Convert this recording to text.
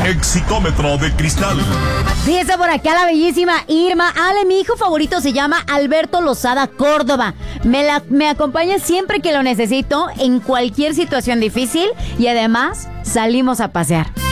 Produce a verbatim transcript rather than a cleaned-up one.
Exicómetro de cristal. Dice por acá la bellísima Irma. Ale, mi hijo favorito se llama Alberto Lozada Córdoba. Me, la, me acompaña siempre que lo necesito, en cualquier situación difícil, y además salimos a pasear.